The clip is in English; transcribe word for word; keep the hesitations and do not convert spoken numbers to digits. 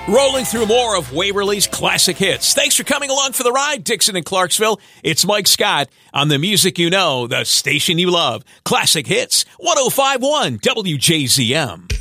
Rolling through more of Waverly's classic hits. Thanks for coming along for the ride, Dixon and Clarksville. It's Mike Scott on the music you know, the station you love. Classic Hits, one oh five point one W J Z M.